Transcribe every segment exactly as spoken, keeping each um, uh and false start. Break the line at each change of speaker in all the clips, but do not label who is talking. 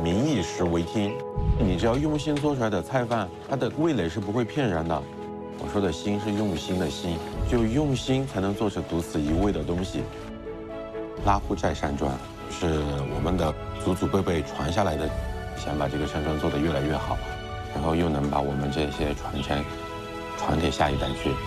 民以食为天，你只要用心做出来的菜饭，它的味蕾是不会骗人的。我说的心是用心的心，就用心才能做出独此一味的东西。拉祜寨山庄是我们的祖祖辈辈传下来的，想把这个山庄做得越来越好，然后又能把我们这些传承传给下一代去。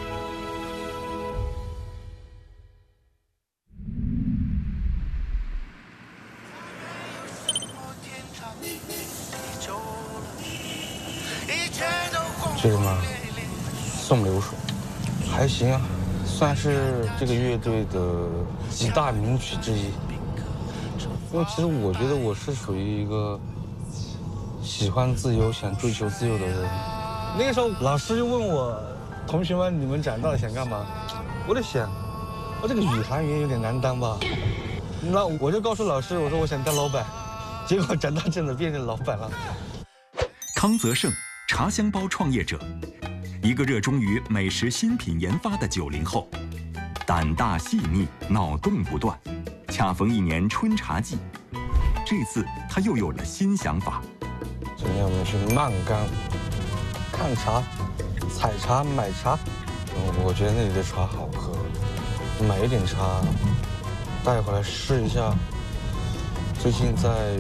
这个嘛，送流水，还行啊，算是这个乐队的几大名曲之一。因为其实我觉得我是属于一个喜欢自由、想追求自由的人。那个时候老师就问我，同学们，你们长大了想干嘛？我在想，我这个宇航员有点难当吧？那我就告诉老师，我说我想当老板。结果长大真的变成老板了。
康泽胜，茶香包创业者，一个热衷于美食新品研发的九零后，胆大细腻，脑洞不断。恰逢一年春茶季，这次他又有了新想法。
今天我们去曼冈看茶、采茶、买茶。我觉得那里的茶好喝，买一点茶带回来试一下。最近在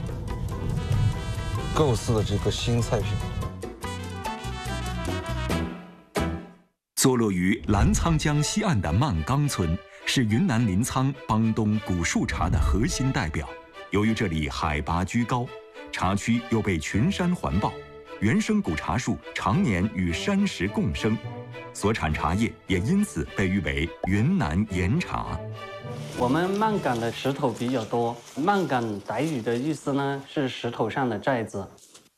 构思的这个新菜品。
坐落于澜沧江西岸的曼冈村，是云南临沧邦东古树茶的核心代表。由于这里海拔居高，茶区又被群山环抱，原生古茶树常年与山石共生，所产茶叶也因此被誉为云南岩茶。
我们曼岗的石头比较多，曼岗傣语的意思呢是石头上的寨子。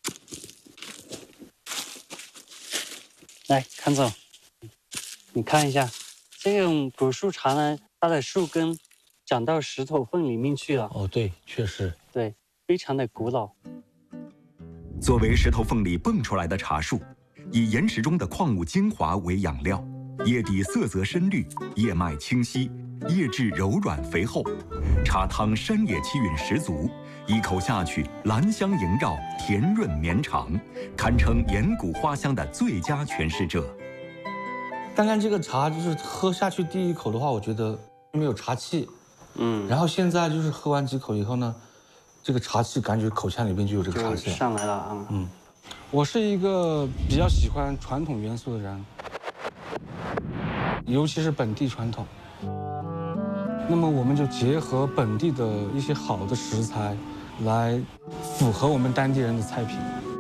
来，康总，你看一下，这种古树茶呢，它的树根长到石头缝里面去了。
哦，对，确实，
对，非常的古老。
作为石头缝里蹦出来的茶树，以岩石中的矿物精华为养料，叶底色泽深绿，叶脉清晰，叶质柔软肥厚，茶汤山野气韵十足，一口下去兰香萦绕，甜润绵长，堪称岩谷花香的最佳诠释者。
刚刚这个茶就是喝下去第一口的话，我觉得没有茶气，
嗯，
然后现在就是喝完几口以后呢，这个茶气感觉口腔里面就有这个茶气
上来了啊。
嗯，我是一个比较喜欢传统元素的人，尤其是本地传统。那么我们就结合本地的一些好的食材，来符合我们当地人的菜品。